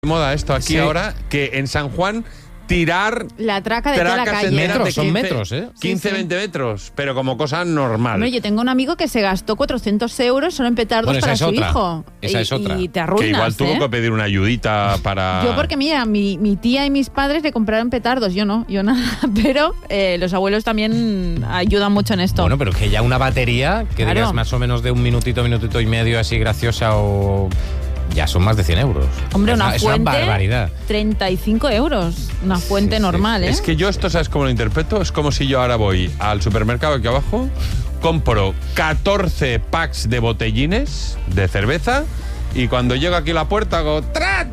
moda esto aquí ahora, que en San Juan tirar la traca de toda la calle. son metros, ¿eh? 15, sí. 20 metros, pero como cosa normal. Bueno, yo tengo un amigo que se gastó 400 euros solo en petardos para su hijo. Esa es otra. Y te arruinas, que igual tuvo que pedir una ayudita para... Yo porque, mira, mi tía y mis padres le compraron petardos, yo no, yo nada. Pero los abuelos también ayudan mucho en esto. Bueno, pero que ya una batería, que digas más o menos de un minutito y medio así graciosa o... Ya son más de 100 euros. Hombre, una fuente, es una barbaridad. 35 euros. Una fuente normal, ¿eh? Es que yo esto, ¿sabes cómo lo interpreto? Es como si yo ahora voy al supermercado aquí abajo, compro 14 packs de botellines de cerveza y cuando llego aquí a la puerta hago ¡tra!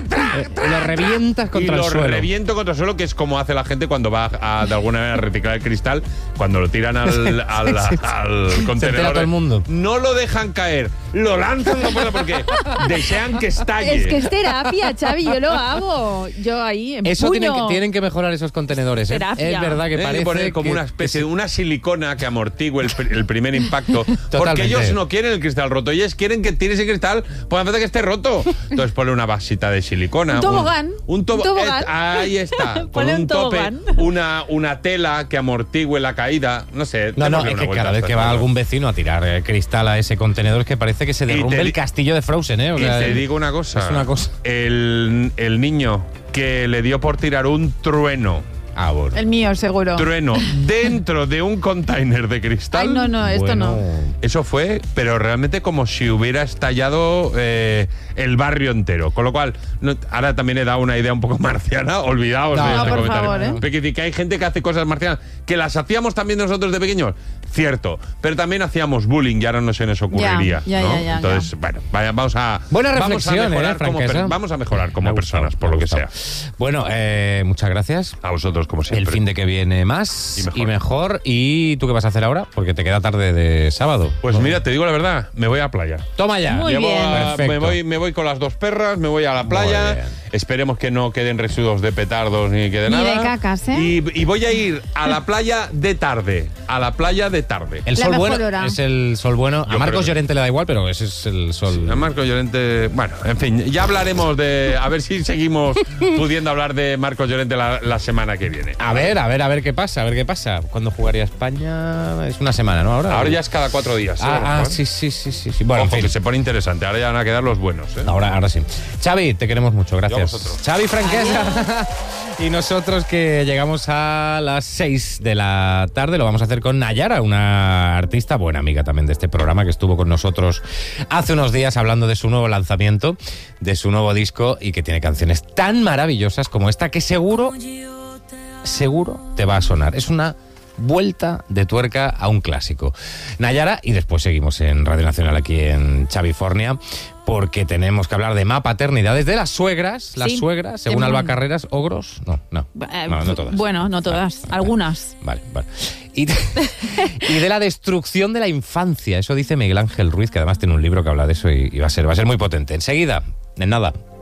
Lo revientas contra el suelo. Y lo reviento contra el suelo, que es como hace la gente cuando va a, de alguna manera, a reciclar el cristal, cuando lo tiran al contenedor. Se entera todo el mundo. No lo dejan caer, lo lanzan porque desean que estalle. Es que es terapia, Xavi, yo lo hago. Yo ahí en Eso puño. tienen que mejorar esos contenedores, ¿eh? Terapia. Es verdad que parece poner como una especie de una silicona que amortigue el primer impacto. Porque ellos no quieren el cristal roto, ellos quieren que tire ese cristal por la que esté roto. Entonces ponle una vasita de silicona. Un tobogán. Un tobogán. Ahí está. Con un tope, una tela que amortigue la caída. No sé. No, es que cada vez que va algún vecino a tirar cristal a ese contenedor es que parece que se derrumbe el castillo de Frozen, ¿eh? O sea, te digo una cosa. Es una cosa. El niño que le dio por tirar un trueno. Ah, bueno. El mío, seguro. Trueno dentro de un container de cristal. Ay, no, esto no. Eso fue, pero realmente como si hubiera estallado el barrio entero. Con lo cual, ahora también he dado una idea un poco marciana. Olvidaos de ese por comentario. favor, Porque que hay gente que hace cosas marcianas, que las hacíamos también nosotros de pequeños. Cierto, pero también hacíamos bullying y ahora no se nos ocurriría. Ya. Entonces, bueno, vamos a... Buena reflexión, vamos a mejorar como personas, por lo que sea. Bueno, muchas gracias. A vosotros, como siempre. El fin de que viene más y mejor. ¿Y tú qué vas a hacer ahora? Porque te queda tarde de sábado. Pues mira, te digo la verdad, me voy a playa. Toma ya. Muy bien. Me voy con las 2 perras, me voy a la playa. Esperemos que no queden residuos de petardos ni quede nada. Ni de cacas, ¿eh? Y voy a ir a la playa de tarde. El sol bueno es el sol bueno. A Marcos Llorente le da igual, pero ese es el sol. Sí, a Marcos Llorente... Bueno, en fin, ya hablaremos de... A ver si seguimos pudiendo hablar de Marcos Llorente la semana que viene. A ver qué pasa, ¿Cuándo jugaría España? Es una semana, ¿no? Ahora ya es cada 4 días. Sí. Bueno, ojo, que se pone interesante. Ahora ya van a quedar los buenos, ¿eh? Ahora sí. Xavi, te queremos mucho, gracias. Yo a vosotros. Xavi Franquesa. Y nosotros que llegamos a las 6 de la tarde, lo vamos a hacer con Nayara, una artista, buena amiga también de este programa, que estuvo con nosotros hace unos días hablando de su nuevo lanzamiento, de su nuevo disco, y que tiene canciones tan maravillosas como esta, que seguro te va a sonar. Es una vuelta de tuerca a un clásico. Nayara, y después seguimos en Radio Nacional aquí en Chavifornia, porque tenemos que hablar de paternidades de las suegras. Las suegras, según Alba Carreras, ogros. No todas. Bueno, no todas, algunas. Vale. Y de la destrucción de la infancia. Eso dice Miguel Ángel Ruiz, que además tiene un libro que habla de eso y va a ser muy potente. Enseguida, en nada.